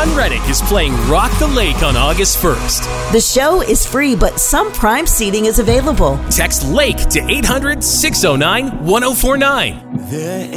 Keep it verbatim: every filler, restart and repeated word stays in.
Glenn Reddick is playing Rock the Lake on August first. The show is free, but some Prime seating is available. Text LAKE to eight hundred, six oh nine, one oh four nine. There